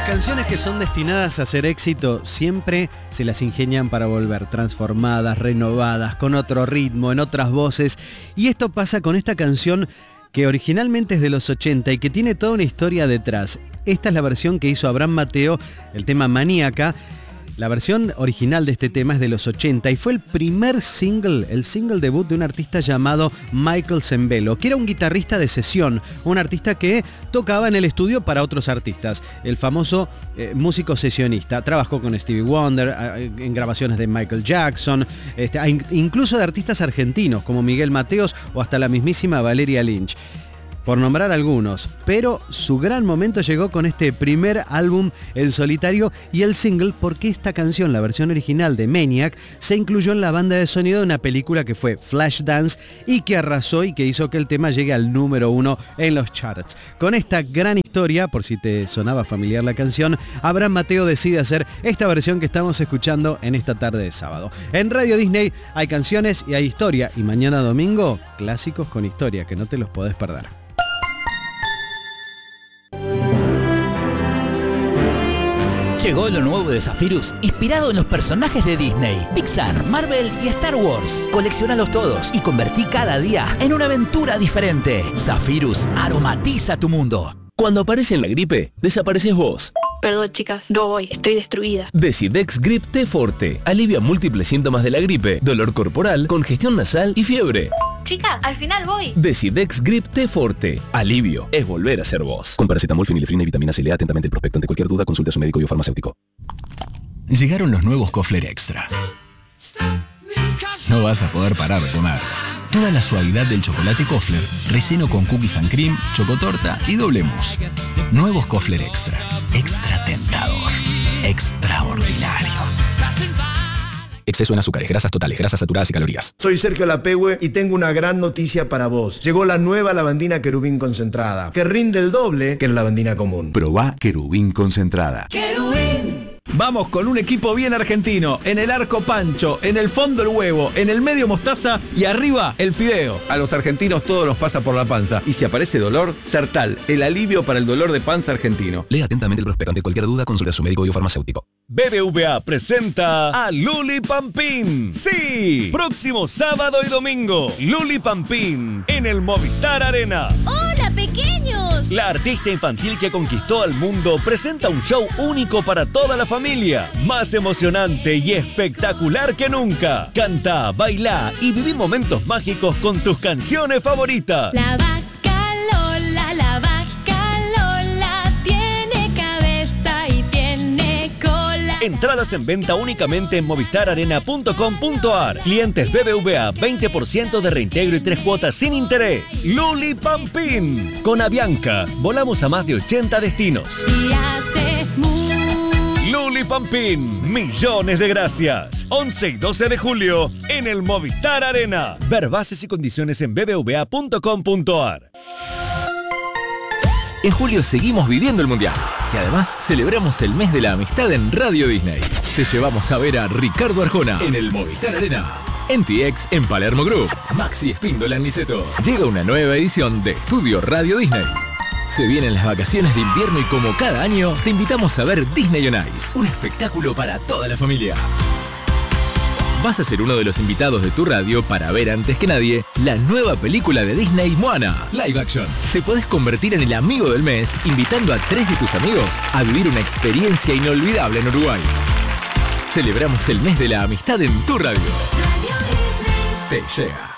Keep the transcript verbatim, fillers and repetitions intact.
canciones que son destinadas a ser éxito siempre se las ingenian para volver transformadas, renovadas, con otro ritmo, en otras voces. Y esto pasa con esta canción que originalmente es de los ochenta y que tiene toda una historia detrás. Esta es la versión que hizo Abraham Mateo, el tema Maníaca. La versión original de este tema es de los ochenta y fue el primer single, el single debut de un artista llamado Michael Sembello, que era un guitarrista de sesión, un artista que tocaba en el estudio para otros artistas, el famoso eh, músico sesionista. Trabajó con Stevie Wonder, eh, en grabaciones de Michael Jackson, este, incluso de artistas argentinos como Miguel Mateos o hasta la mismísima Valeria Lynch, por nombrar algunos, pero su gran momento llegó con este primer álbum en solitario y el single, porque esta canción, la versión original de Maniac, se incluyó en la banda de sonido de una película que fue Flashdance y que arrasó y que hizo que el tema llegue al número uno en los charts. Con esta gran historia, por si te sonaba familiar la canción, Abraham Mateo decide hacer esta versión que estamos escuchando en esta tarde de sábado. En Radio Disney hay canciones y hay historia, y mañana domingo, clásicos con historia, que no te los podés perder. Llegó lo nuevo de Zephyrus, inspirado en los personajes de Disney, Pixar, Marvel y Star Wars. Coleccionalos todos y convertí cada día en una aventura diferente. Zephyrus aromatiza tu mundo. Cuando aparece la gripe, desapareces vos. Perdón, chicas, no voy, estoy destruida. Decidex Grip T Forte alivia múltiples síntomas de la gripe, dolor corporal, congestión nasal y fiebre. Chicas, al final voy. Decidex Grip T Forte. Alivio es volver a ser vos. Con paracetamol, fenilefrina y vitamina C. Lea atentamente el prospecto. Ante cualquier duda, consulte a su médico o farmacéutico. Llegaron los nuevos Kofler Extra. No vas a poder parar de comer. Toda la suavidad del chocolate Kofler, relleno con cookies and cream, chocotorta y doble mousse. Nuevos Kofler Extra. Extra tentador. Extraordinario. Exceso en azúcares, grasas totales, grasas saturadas y calorías. Soy Sergio Lapehue y tengo una gran noticia para vos. Llegó la nueva lavandina Querubín concentrada, que rinde el doble que la lavandina común. Probá Querubín concentrada. ¡Querubín! Vamos con un equipo bien argentino. En el arco Pancho, en el fondo el huevo, en el medio mostaza y arriba el fideo. A los argentinos todo nos pasa por la panza. Y si aparece dolor, Sertal, el alivio para el dolor de panza argentino. Lea atentamente el prospecto. Ante cualquier duda, consulte a su médico o farmacéutico. B B V A presenta a Luli Pampín. Sí, próximo sábado y domingo, Luli Pampín en el Movistar Arena. ¡Hola, pequeños! La artista infantil que conquistó al mundo presenta un show único para toda la familia, más emocionante y espectacular que nunca. Canta, baila y viví momentos mágicos con tus canciones favoritas. La vaca Lola, la vaca Lola tiene cabeza y tiene cola. Entradas en venta únicamente en movistar arena punto com punto ar. Clientes B B V A, veinte por ciento de reintegro y tres cuotas sin interés. Luli Pampín. Con Avianca, volamos a más de ochenta destinos. Y hace mu. Luli Pampín, millones de gracias. once y doce de julio en el Movistar Arena. Ver bases y condiciones en b b v a punto com punto ar. En julio seguimos viviendo el Mundial. Y además celebramos el mes de la amistad en Radio Disney. Te llevamos a ver a Ricardo Arjona en el Movistar Arena. N T X en Palermo Group. Maxi Espíndola en Niceto. Llega una nueva edición de Estudio Radio Disney. Se vienen las vacaciones de invierno y como cada año, te invitamos a ver Disney on Ice. Un espectáculo para toda la familia. Vas a ser uno de los invitados de tu radio para ver antes que nadie la nueva película de Disney, Moana, live action. Te podés convertir en el amigo del mes invitando a tres de tus amigos a vivir una experiencia inolvidable en Uruguay. Celebramos el mes de la amistad en tu radio. Te llega.